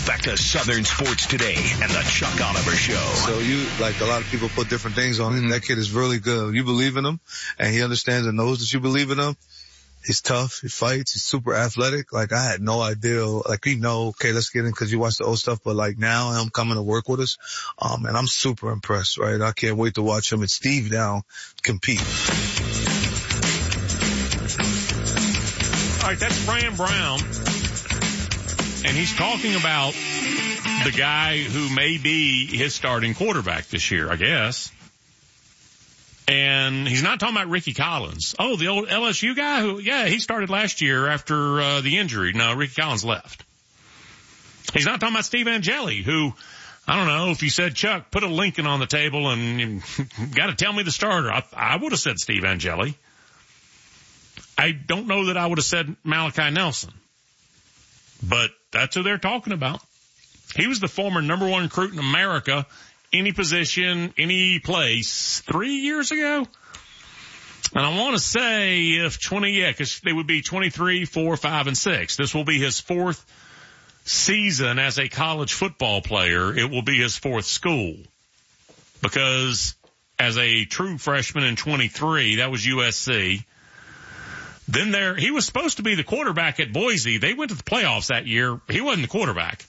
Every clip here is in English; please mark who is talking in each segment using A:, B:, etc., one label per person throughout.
A: Back to Southern Sports Today and the Chuck Oliver Show.
B: So a lot of people put different things on him. That kid is really good. You believe in him, and he understands and knows that you believe in him. He's tough. He fights. He's super athletic. I had no idea. Okay, let's get in because you watch the old stuff. But now him coming to work with us, and I'm super impressed, right? I can't wait to watch him and Steve now compete.
C: All right, that's Fran Brown. And he's talking about the guy who may be his starting quarterback this year, I guess. And he's not talking about Ricky Collins. Oh, the old LSU guy he started last year after the injury. No, Ricky Collins left. He's not talking about Steve Angeli, who, I don't know, if you said, Chuck, put a Lincoln on the table and you got to tell me the starter, I would have said Steve Angeli. I don't know that I would have said Malachi Nelson. But that's who they're talking about. He was the former number 1 recruit in America, any position, any place, 3 years ago. And I want to say because they would be 23, 4, 5, and 6. This will be his 4th season as a college football player. It will be his 4th school. Because as a true freshman in 23, that was USC. Then he was supposed to be the quarterback at Boise. They went to the playoffs that year. He wasn't the quarterback.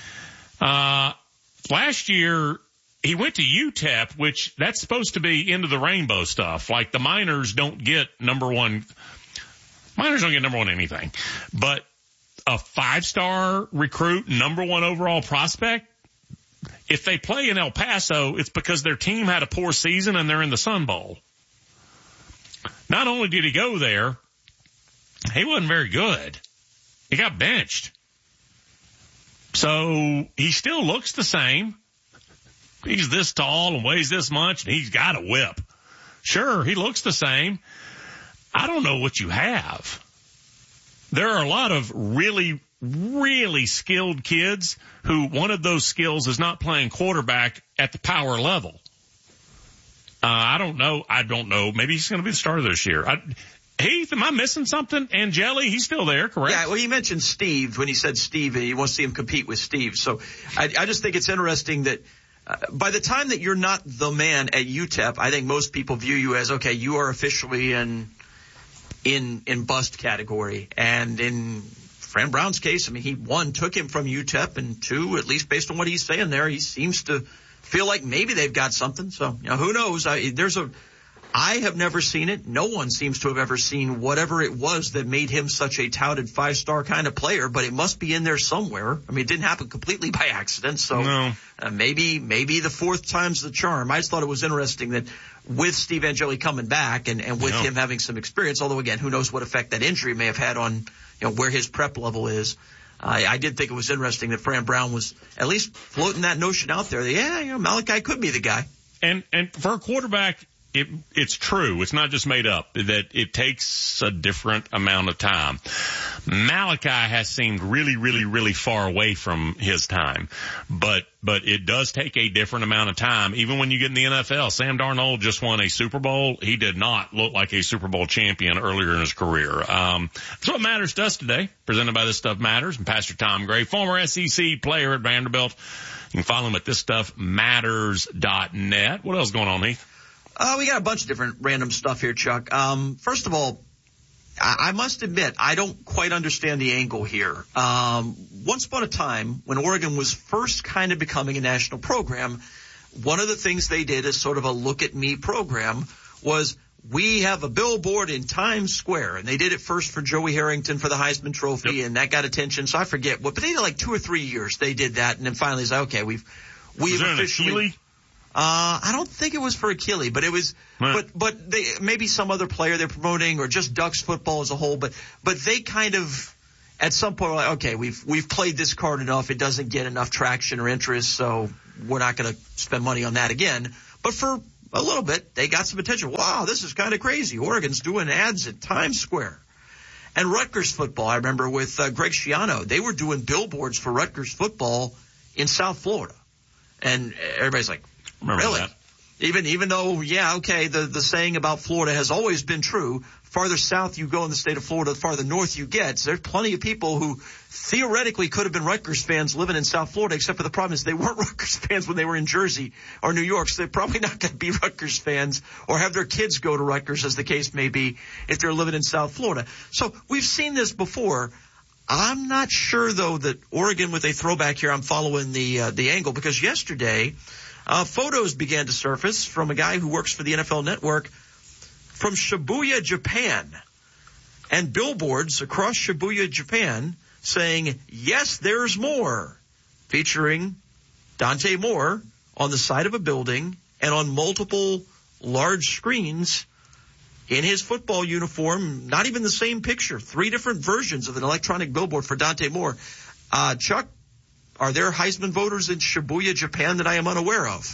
C: Last year, he went to UTEP, which that's supposed to be end of the rainbow stuff. Like the minors don't get number 1. Minors don't get number 1 anything. But a 5-star recruit, number 1 overall prospect, if they play in El Paso, it's because their team had a poor season and they're in the Sun Bowl. Not only did he go there, he wasn't very good. He got benched. So he still looks the same. He's this tall and weighs this much, and he's got a whip. Sure, he looks the same. I don't know what you have. There are a lot of really, really skilled kids who one of those skills is not playing quarterback at the power level. I don't know. Maybe he's going to be the starter this year. Heath, am I missing something? Angeli, he's still there, correct?
D: Yeah, well, he mentioned Steve when he said Steve, and he wants to see him compete with Steve. So I just think it's interesting that by the time that you're not the man at UTEP, I think most people view you as, okay, you are officially in bust category. And in Fran Brown's case, I mean, he, 1, took him from UTEP, and 2, at least based on what he's saying there, he seems to feel like maybe they've got something. So, who knows? I have never seen it. No one seems to have ever seen whatever it was that made him such a touted 5-star kind of player, but it must be in there somewhere. I mean, it didn't happen completely by accident, so no. Maybe the 4th time's the charm. I just thought it was interesting that with Steve Angeli coming back and with him having some experience, although again, who knows what effect that injury may have had on, where his prep level is. I did think it was interesting that Fran Brown was at least floating that notion out there that, Malachi could be the guy.
C: And for a quarterback, it's true. It's not just made up that it takes a different amount of time. Malachi has seemed really, really, really far away from his time, but it does take a different amount of time. Even when you get in the NFL, Sam Darnold just won a Super Bowl. He did not look like a Super Bowl champion earlier in his career. That's what Matters does today, presented by This Stuff Matters and Pastor Tom Gray, former SEC player at Vanderbilt. You can follow him at thisstuffmatters.net. What else is going on, Heath?
D: We got a bunch of different random stuff here, Chuck. First of all, I must admit, I don't quite understand the angle here. Once upon a time, when Oregon was first kind of becoming a national program, one of the things they did as sort of a look at me program was we have a billboard in Times Square. And they did it first for Joey Harrington for the Heisman Trophy, and that got attention. So I forget what, but they did like 2 or 3 years they did that. And then finally it's like, okay, we've officially. I don't think it was for Achille, but it was, right. but they, maybe some other player they're promoting or just Ducks football as a whole, but they kind of, at some point were like, okay, we've played this card enough. It doesn't get enough traction or interest, so we're not going to spend money on that again. But for a little bit, they got some attention. Wow, this is kind of crazy. Oregon's doing ads at Times Square. And Rutgers football, I remember with Greg Schiano, they were doing billboards for Rutgers football in South Florida. And everybody's like,
C: remember
D: really?
C: That.
D: Even though, the saying about Florida has always been true, farther south you go in the state of Florida, the farther north you get. So there's plenty of people who theoretically could have been Rutgers fans living in South Florida, except for the problem is they weren't Rutgers fans when they were in Jersey or New York, so they're probably not going to be Rutgers fans or have their kids go to Rutgers, as the case may be, if they're living in South Florida. So we've seen this before. I'm not sure, though, that Oregon, with a throwback here, I'm following the angle, because yesterday photos began to surface from a guy who works for the NFL Network from Shibuya, Japan, and billboards across Shibuya, Japan saying, yes, there's more, featuring Dante Moore on the side of a building and on multiple large screens in his football uniform, not even the same picture, 3 different versions of an electronic billboard for Dante Moore. Chuck, are there Heisman voters in Shibuya, Japan that I am unaware of?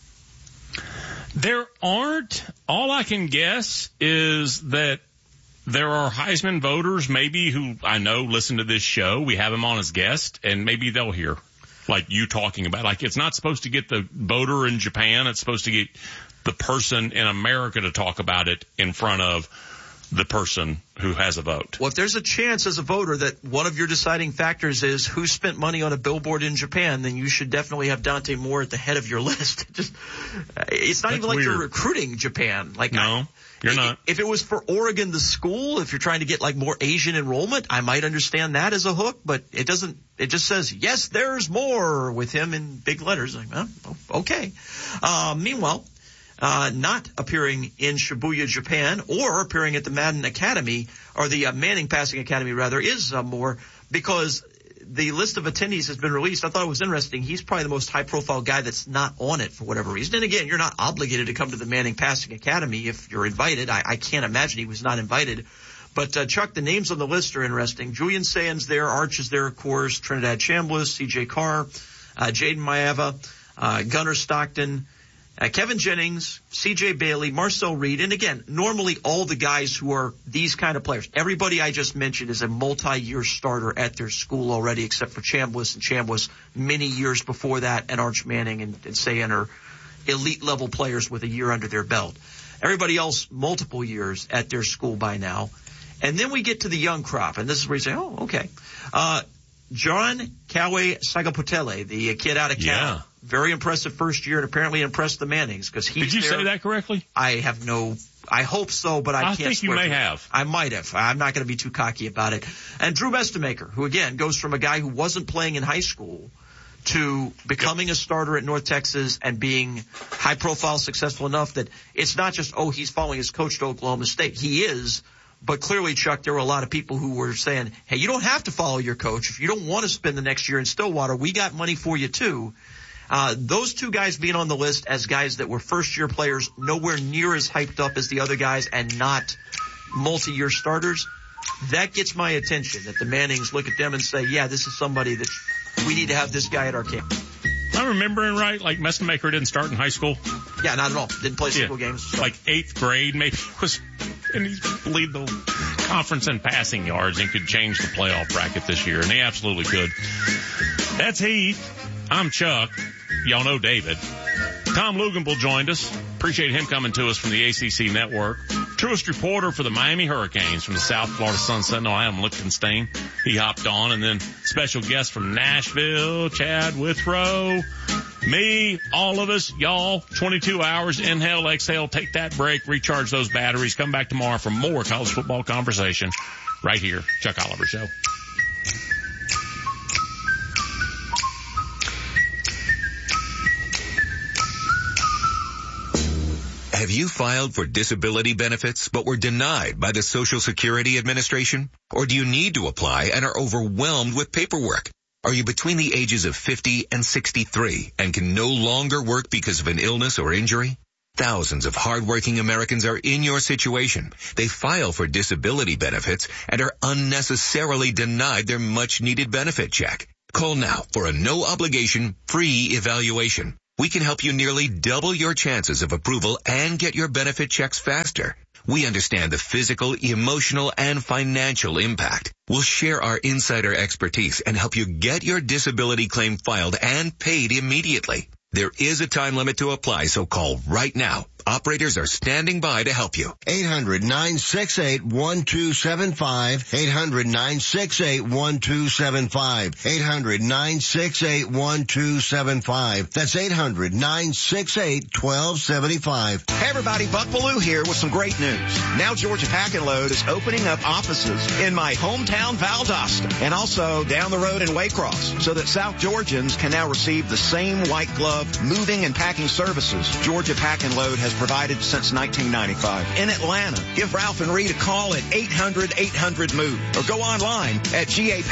C: There aren't. All I can guess is that there are Heisman voters maybe who I know listen to this show. We have them on as guest, and maybe they'll hear, like you talking about. Like, it's not supposed to get the voter in Japan. It's supposed to get the person in America to talk about it in front of the person who has a vote.
D: Well, if there's a chance as a voter that one of your deciding factors is who spent money on a billboard in Japan, then you should definitely have Dante Moore at the head of your list. It's not even like
C: weird.
D: You're recruiting Japan. Like,
C: no, you're not.
D: If it was for Oregon, the school, if you're trying to get like more Asian enrollment, I might understand that as a hook, but it doesn't. It just says, yes, there's more with him in big letters. Like, well, okay. Meanwhile, not appearing in Shibuya, Japan, or appearing at the Madden Academy, or the Manning Passing Academy, rather, is more, because the list of attendees has been released. I thought it was interesting. He's probably the most high-profile guy that's not on it for whatever reason. And again, you're not obligated to come to the Manning Passing Academy if you're invited. I can't imagine he was not invited. But, Chuck, the names on the list are interesting. Julian Sands there, Arch is there, of course, Trinidad Chambliss, C.J. Carr, Jaden Maeva, Gunnar Stockton, Kevin Jennings, C.J. Bailey, Marcel Reed, and again, normally all the guys who are these kind of players. Everybody I just mentioned is a multi-year starter at their school already, except for Chambliss, and Chambliss many years before that, and Arch Manning and Sayan are elite-level players with a year under their belt. Everybody else, multiple years at their school by now. And then we get to the young crop, and this is where you say, oh, okay. John Kawe Sagapotele, the kid out of Cal.
C: Yeah.
D: Very impressive first year, and apparently impressed the Mannings, because he's
C: Did you
D: there.
C: say that correctly?
D: I hope so, but I can't
C: think you
D: swear
C: may
D: to it.
C: have.
D: I might have. I'm not going to be too cocky about it. And Drew Mestemaker, who again goes from a guy who wasn't playing in high school to becoming a starter at North Texas and being high profile, successful enough that it's not just, oh, he's following his coach to Oklahoma State. He is. But clearly, Chuck, there were a lot of people who were saying, hey, you don't have to follow your coach. If you don't want to spend the next year in Stillwater, we got money for you too. Those two guys being on the list as guys that were first-year players, nowhere near as hyped up as the other guys and not multi-year starters, that gets my attention, that the Mannings look at them and say, yeah, this is somebody that we need to have this guy at our camp.
C: I'm remembering right, like Mestemaker didn't start in high school.
D: Yeah, not at all. Didn't play single games. So.
C: Like 8th grade, maybe was, and he lead the conference in passing yards and could change the playoff bracket this year, and he absolutely could. That's Heath. I'm Chuck. Y'all know David. Tom Luginbill joined us. Appreciate him coming to us from the ACC Network. Truest reporter for the Miami Hurricanes from the South Florida Sun Sentinel, Adam Lichtenstein. He hopped on, and then special guest from Nashville, Chad Withrow. Me, all of us, y'all, 22 hours, inhale, exhale, take that break, recharge those batteries, come back tomorrow for more college football conversation right here, Chuck Oliver Show.
E: Have you filed for disability benefits but were denied by the Social Security Administration? Or do you need to apply and are overwhelmed with paperwork? Are you between the ages of 50 and 63 and can no longer work because of an illness or injury? Thousands of hardworking Americans are in your situation. They file for disability benefits and are unnecessarily denied their much-needed benefit check. Call now for a no-obligation, free evaluation. We can help you nearly double your chances of approval and get your benefit checks faster. We understand the physical, emotional, and financial impact. We'll share our insider expertise and help you get your disability claim filed and paid immediately. There is a time limit to apply, so call right now. Operators are standing by to help you.
F: 800-968-1275. 800-968-1275. 800-968-1275. That's 800-968-1275.
G: Hey everybody, Buck Bellew here with some great news. Now Georgia Pack and Load is opening up offices in my hometown Valdosta and also down the road in Waycross so that South Georgians can now receive the same white glove moving and packing services Georgia Pack and Load has provided since 1995. In Atlanta, give Ralph and Reed a call at 800-800-MOVE or go online at GAPackandLoad.com.